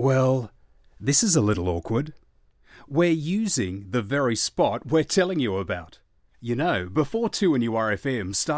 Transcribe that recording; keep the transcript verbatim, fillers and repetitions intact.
Well, this is a little awkward. We're using the very spot we're telling you about. You know, before two N U R F M started